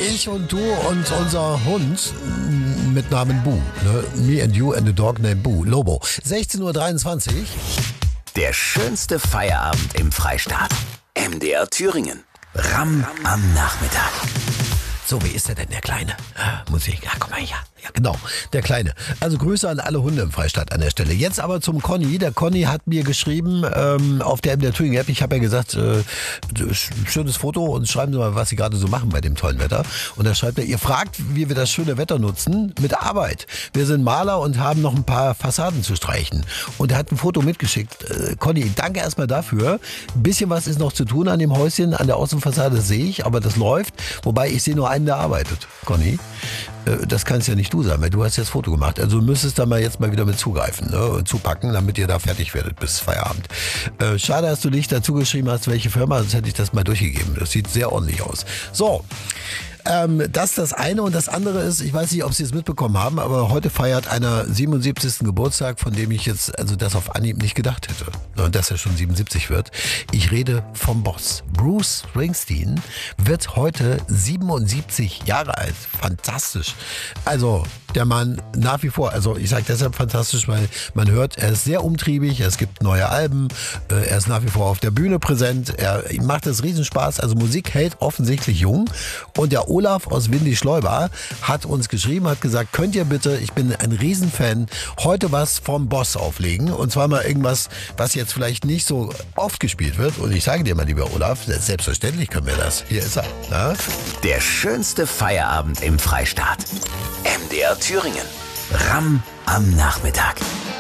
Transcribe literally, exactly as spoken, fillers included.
Ich und du und unser Hund mit Namen Boo. Ne? Me and you and the dog named Boo. Lobo. sechzehn Uhr dreiundzwanzig. Der schönste Feierabend im Freistaat. M D R Thüringen. Ram am Nachmittag. So, wie ist der denn, der Kleine? Ah, Musik, ja, komm mal her. Ja, genau, der Kleine. Also Grüße an alle Hunde im Freistaat an der Stelle. Jetzt aber zum Conny. Der Conny hat mir geschrieben ähm, auf der M D R Thüringen App. Ich habe ja gesagt, äh, schönes Foto und schreiben Sie mal, was Sie gerade so machen bei dem tollen Wetter. Und da schreibt er, ihr fragt, wie wir das schöne Wetter nutzen mit Arbeit. Wir sind Maler und haben noch ein paar Fassaden zu streichen. Und er hat ein Foto mitgeschickt. Äh, Conny, danke erstmal dafür. Ein bisschen was ist noch zu tun an dem Häuschen, an der Außenfassade sehe ich, aber das läuft. Wobei ich sehe nur einen, der arbeitet. Conny, äh, das kannst ja nicht du sein, weil du hast ja das Foto gemacht. Also du müsstest da mal jetzt mal wieder mit zugreifen, ne, und zupacken, damit ihr da fertig werdet bis Feierabend. Äh, schade, dass du nicht dazu geschrieben hast, welche Firma, sonst hätte ich das mal durchgegeben. Das sieht sehr ordentlich aus. So. Ähm, das ist das eine und das andere ist, ich weiß nicht, ob Sie es mitbekommen haben, aber heute feiert einer siebenundsiebzigsten Geburtstag, von dem ich jetzt also das auf Anhieb nicht gedacht hätte. Und dass er schon siebenundsiebzig wird. Ich rede vom Boss. Bruce Springsteen wird heute siebenundsiebzig Jahre alt. Fantastisch. Also der Mann nach wie vor, also ich sage deshalb fantastisch, weil man hört, er ist sehr umtriebig, es gibt neue Alben, äh, er ist nach wie vor auf der Bühne präsent, er ihm macht es Riesenspaß, also Musik hält offensichtlich jung. Und der Olaf aus Windischleuber hat uns geschrieben, hat gesagt, könnt ihr bitte, ich bin ein Riesenfan, heute was vom Boss auflegen und zwar mal irgendwas, was jetzt vielleicht nicht so oft gespielt wird. Und ich sage dir mal, lieber Olaf, selbstverständlich können wir das. Hier ist er. Na? Der schönste Feierabend im Freistaat. M D R Thüringen. Ram am Nachmittag.